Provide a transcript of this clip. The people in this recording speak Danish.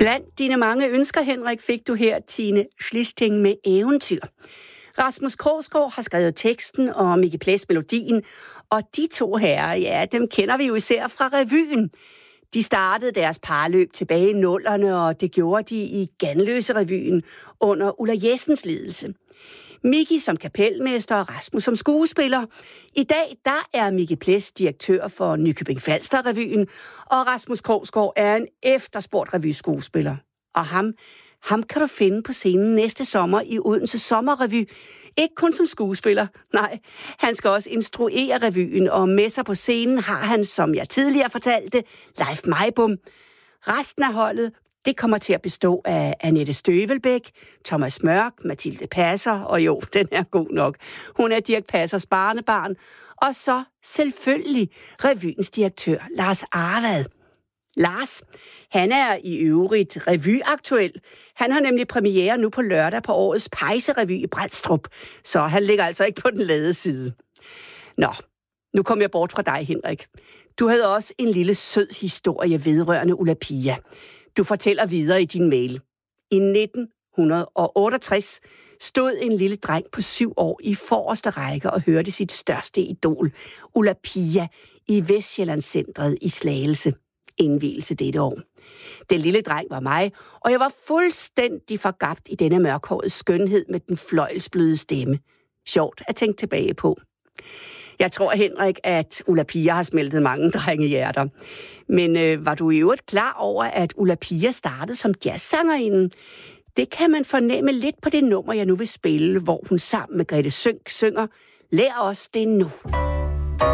Blandt dine mange ønsker, Henrik, fik du her Tine Schlisting med Eventyr. Rasmus Krogsgaard har skrevet teksten og Micke Pless melodien, og de to herrer, ja, dem kender vi jo især fra revyen. De startede deres parløb tilbage i 00'erne, og det gjorde de i Ganløse-revyen under Ulla Jessens ledelse. Micke som kapelmester og Rasmus som skuespiller. I dag, der er Micke Pless direktør for Nykøbing Falster-revyen, og Rasmus Krogsgaard er en efterspurgt revyskuespiller. Og ham kan du finde på scenen næste sommer i Odense Sommerrevy. Ikke kun som skuespiller, nej, han skal også instruere revyen, og med sig på scenen har han, som jeg tidligere fortalte, Leif Meibom. Resten af holdet, det kommer til at bestå af Annette Støvelbæk, Thomas Mørk, Mathilde Passer, og jo, den er god nok. Hun er Dirch Passers barnebarn, og så selvfølgelig revyens direktør, Lars Arvad. Lars, han er i øvrigt revyaktuel. Han har nemlig premiere nu på lørdag på årets Pejserevy i Brædstrup, så han ligger altså ikke på den lade side. Nå, nu kom jeg bort fra dig, Henrik. Du havde også en lille sød historie vedrørende Ulla Pia. Du fortæller videre i din mail. I 1968 stod en lille dreng på 7 år i forreste række og hørte sit største idol, Ulla Pia, i Vestsjællandscentret i Slagelse. Indvielse dette år. Den lille dreng var mig, og jeg var fuldstændig forgabt i denne mørkhårede skønhed med den fløjlsbløde stemme. Sjovt at tænke tilbage på. Jeg tror, Henrik, at Ulla Pia har smeltet mange drengehjerter. Men var du i øvrigt klar over, at Ulla Pia startede som jazzsangerinde? Det kan man fornemme lidt på det nummer, jeg nu vil spille, hvor hun sammen med Grete Sønck synger "Lær os det nu".